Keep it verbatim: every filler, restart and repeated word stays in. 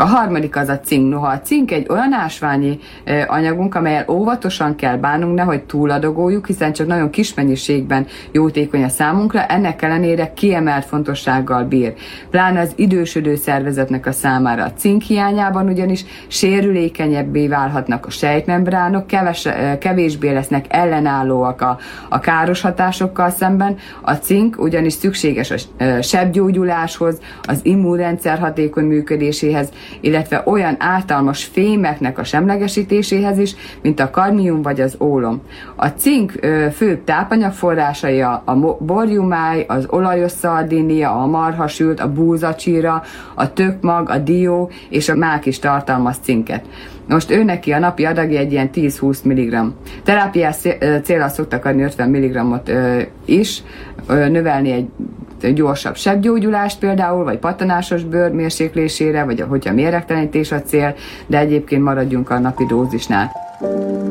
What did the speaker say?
A harmadik az a cink. Noha a cink egy olyan ásványi anyagunk, amelyel óvatosan kell bánnunk, nehogy túladagoljuk, hiszen csak nagyon kis mennyiségben jótékony a számunkra, ennek ellenére kiemelt fontossággal bír. Pláne az idősödő szervezetnek a számára. A cink hiányában ugyanis sérülékenyebbé válhatnak a sejtmembránok, keves, kevésbé lesznek ellenállóak a, a káros hatásokkal szemben. A cink ugyanis szükséges a sebgyógyuláshoz, az immunrendszer hatékony működéséhez, illetve olyan ártalmas fémeknek a semlegesítéséhez is, mint a kadmium vagy az ólom. A cink főbb tápanyagforrásai a, a borjumáj, az olajos szardínia, a marhasült, a búzacsíra, a tökmag, a dió és a mák is tartalmaz cinket. Most ő neki a napi adagja egy ilyen tíz-húsz milligramm. Terápiás célra szoktak adni ötven milligrammot is, növelni egy gyorsabb sebgyógyulást például, vagy pattanásos bőr mérséklésére, vagy hogyha méregtelenítés a cél, de egyébként maradjunk a napi dózisnál.